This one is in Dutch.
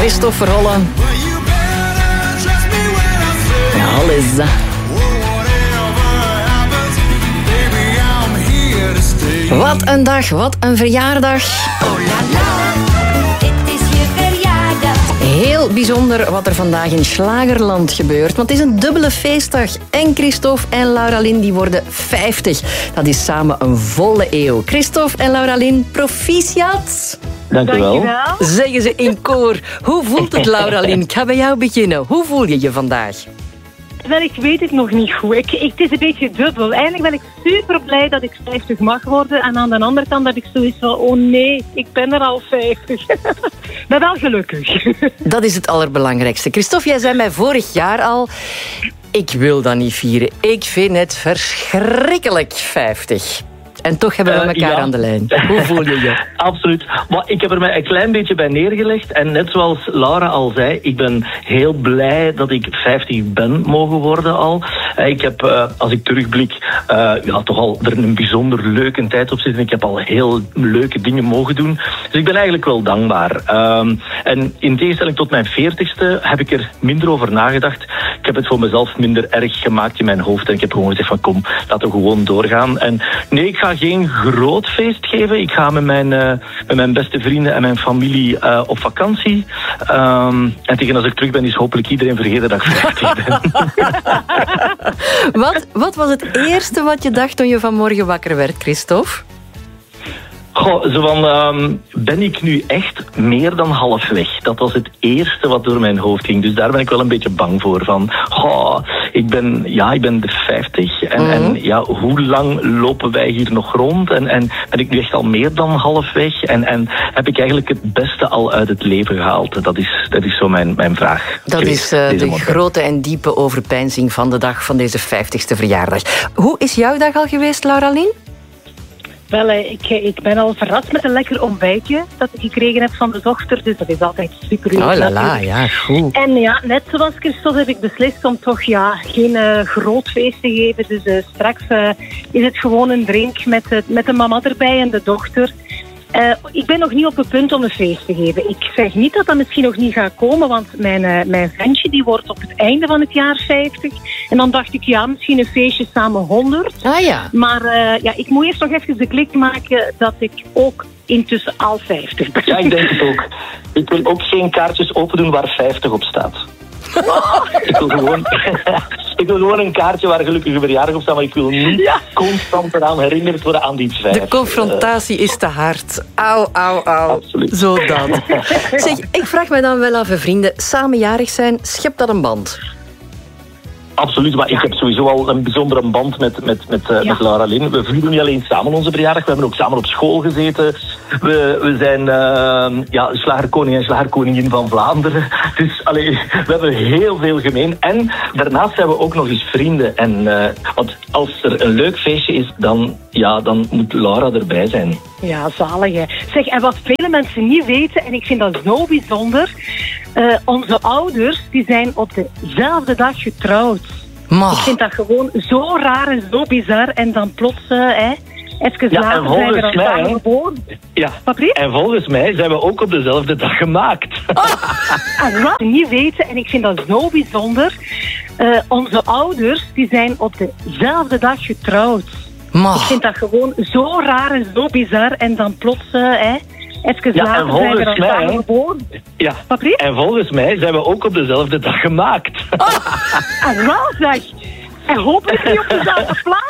Christophe Verhollen. Alles. Wat een dag, wat een verjaardag. Heel bijzonder wat er vandaag in Schlagerland gebeurt. Want het is een dubbele feestdag. En Christophe en Lauralien die worden 50. Dat is samen een volle eeuw. Christophe en Lauralien, proficiat. Dank u wel. Zeggen ze in koor. Hoe voelt het, Lauralien? Ik ga bij jou beginnen. Hoe voel je je vandaag? Wel, ik weet het nog niet goed. Het is een beetje dubbel. Eigenlijk ben ik super blij dat ik 50 mag worden. En aan de andere kant dat ik zoiets van, oh nee, ik ben er al 50. Maar wel gelukkig. Dat is het allerbelangrijkste. Christophe, jij zei mij vorig jaar al, ik wil dat niet vieren. Ik vind het verschrikkelijk 50. En toch hebben we elkaar aan de lijn. Hoe voel je je? Absoluut. Maar ik heb er mij een klein beetje bij neergelegd. En net zoals Laura al zei, ik ben heel blij dat ik 50 ben mogen worden al. Ik heb, als ik terugblik, toch al er een bijzonder leuke tijd op zitten. Ik heb al heel leuke dingen mogen doen. Dus ik ben eigenlijk wel dankbaar. En in tegenstelling tot mijn 40ste heb ik er minder over nagedacht. Ik heb het voor mezelf minder erg gemaakt in mijn hoofd. En ik heb gewoon gezegd van kom, laten we gewoon doorgaan. En nee, ik ga geen groot feest geven. Ik ga met mijn beste vrienden en mijn familie op vakantie. En tegen als ik terug ben, is hopelijk iedereen vergeten dat ik 50 ben. Wat was het eerste wat je dacht toen je vanmorgen wakker werd, Christophe? Goh, zo van, ben ik nu echt meer dan halfweg? Dat was het eerste wat door mijn hoofd ging. Dus daar ben ik wel een beetje bang voor. Van, ik ben de 50. En hoe lang lopen wij hier nog rond? En ben ik nu echt al meer dan halfweg? En heb ik eigenlijk het beste al uit het leven gehaald? Dat is zo mijn vraag. Dat is de grote en diepe overpeinzing van de dag van deze 50ste verjaardag. Hoe is jouw dag al geweest, Lauralien? Wel, ik ben al verrast met een lekker ontbijtje dat ik gekregen heb van de dochter. Dus dat is altijd super leuk. Oh la la, ja, goed. En ja, net zoals Christophe heb ik beslist om toch geen groot feest te geven. Dus straks is het gewoon een drink met de mama erbij en de dochter. Ik ben nog niet op het punt om een feest te geven. Ik zeg niet dat dat misschien nog niet gaat komen, want mijn ventje die wordt op het einde van het jaar 50. En dan dacht ik, misschien een feestje samen 100. Ah ja. Maar ik moet eerst nog even de klik maken dat ik ook intussen al 50 ben. Ja, ik denk het ook. Ik wil ook geen kaartjes open doen waar 50 op staat. Ik wil gewoon een kaartje waar gelukkige verjaardag op staat, maar ik wil niet constant eraan herinnerd worden aan die 5. De confrontatie is te hard. Au. Absoluut. Zo dan. Zeg, ik vraag me dan wel af, vrienden, samenjarig zijn, schept dat een band? Absoluut, maar ik heb sowieso al een bijzondere band met Lauralien. We vieren niet alleen samen onze verjaardag, we hebben ook samen op school gezeten. We zijn slagerkoning en slagerkoningin van Vlaanderen. Dus we hebben heel veel gemeen. En daarnaast zijn we ook nog eens vrienden. Want als er een leuk feestje is, dan moet Laura erbij zijn. Ja, zalig hè. Zeg, en wat vele mensen niet weten, en ik vind dat zo bijzonder, onze ouders die zijn op dezelfde dag getrouwd. Maar. Ik vind dat gewoon zo raar en zo bizar. En dan plots, even later zijn we dan samen geboren. Ja, en volgens mij zijn we ook op dezelfde dag gemaakt. En wat we niet weten, en ik vind dat zo bijzonder, onze ouders die zijn op dezelfde dag getrouwd. Maar. Ik vind dat gewoon zo raar en zo bizar. En dan plots, even later zijn we dan samen geboren. Ja, en volgens mij zijn we ook op dezelfde dag gemaakt. En wel zeg. En hopelijk niet op dezelfde plaats.